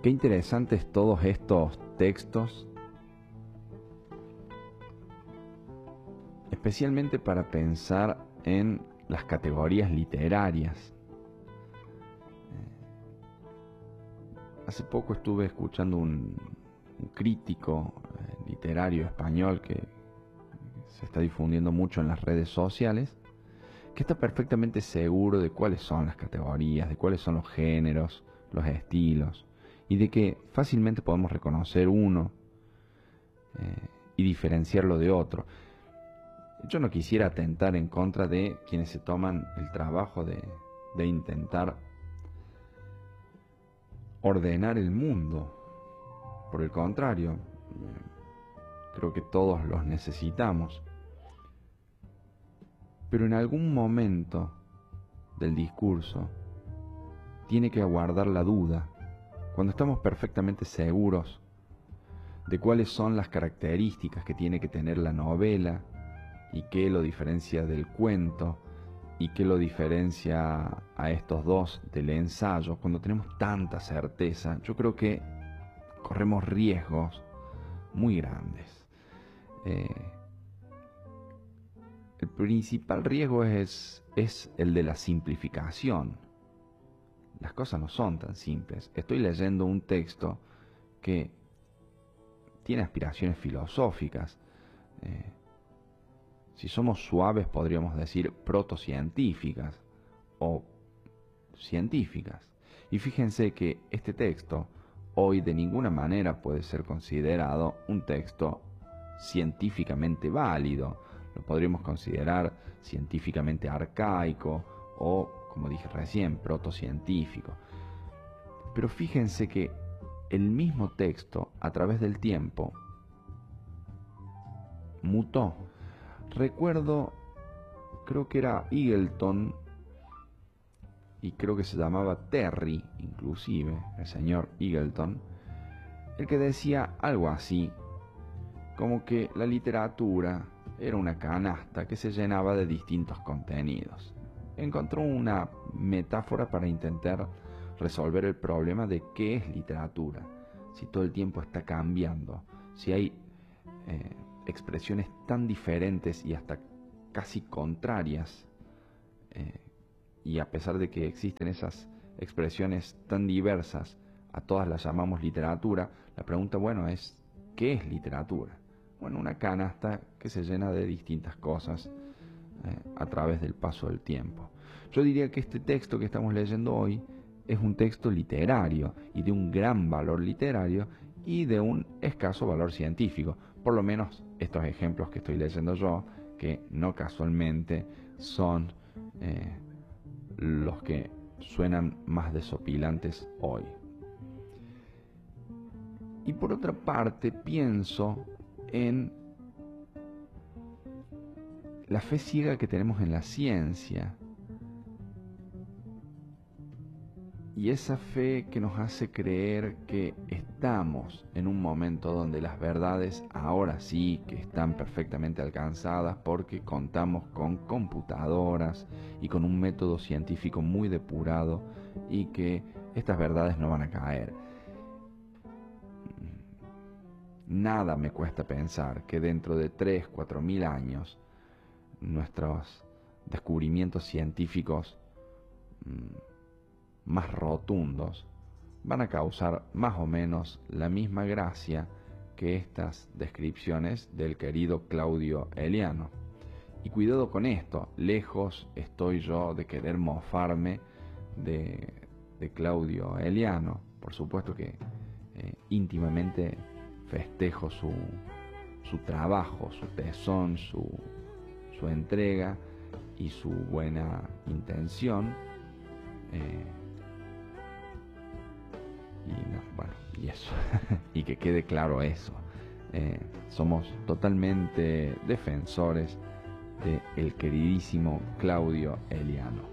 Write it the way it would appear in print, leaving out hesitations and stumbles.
Qué interesantes todos estos textos, especialmente para pensar en las categorías literarias. Hace poco estuve escuchando un crítico literario español que se está difundiendo mucho en las redes sociales, que está perfectamente seguro de cuáles son las categorías, de cuáles son los géneros, los estilos, y de que fácilmente podemos reconocer uno y diferenciarlo de otro. Yo no quisiera atentar en contra de quienes se toman el trabajo de intentar ordenar el mundo. Por el contrario, creo que todos los necesitamos. Pero en algún momento del discurso tiene que aguardar la duda, cuando estamos perfectamente seguros de cuáles son las características que tiene que tener la novela y qué lo diferencia del cuento y qué lo diferencia a estos dos del ensayo. Cuando tenemos tanta certeza, yo creo que corremos riesgos muy grandes. El principal riesgo es el de la simplificación. Las cosas no son tan simples. Estoy leyendo un texto que tiene aspiraciones filosóficas. Si somos suaves, podríamos decir protocientíficas o científicas. Y fíjense que este texto hoy de ninguna manera puede ser considerado un texto científicamente válido. Lo podríamos considerar científicamente arcaico o, como dije recién, protocientífico. Pero fíjense que el mismo texto, a través del tiempo, mutó. Recuerdo, creo que era Eagleton, y creo que se llamaba Terry, inclusive, el señor Eagleton, el que decía algo así, como que la literatura era una canasta que se llenaba de distintos contenidos. Encontró una metáfora para intentar resolver el problema de qué es literatura, si todo el tiempo está cambiando, si hay expresiones tan diferentes y hasta casi contrarias, y a pesar de que existen esas expresiones tan diversas, a todas las llamamos literatura. La pregunta, bueno, es ¿qué es literatura? Bueno, una canasta que se llena de distintas cosas a través del paso del tiempo. Yo diría que este texto que estamos leyendo hoy es un texto literario y de un gran valor literario y de un escaso valor científico. Por lo menos estos ejemplos que estoy leyendo yo, que no casualmente son los que suenan más desopilantes hoy. Y por otra parte pienso en la fe ciega que tenemos en la ciencia, y esa fe que nos hace creer que estamos en un momento donde las verdades ahora sí que están perfectamente alcanzadas porque contamos con computadoras y con un método científico muy depurado, y que estas verdades no van a caer. Nada me cuesta pensar que dentro de 3.000-4.000 años nuestros descubrimientos científicos más rotundos van a causar más o menos la misma gracia que estas descripciones del querido Claudio Eliano. Y cuidado con esto, lejos estoy yo de querer mofarme de Claudio Eliano. Por supuesto que íntimamente festejo su trabajo, su tesón, su entrega y su buena intención. Y eso, y que quede claro eso. Somos totalmente defensores del queridísimo Claudio Eliano.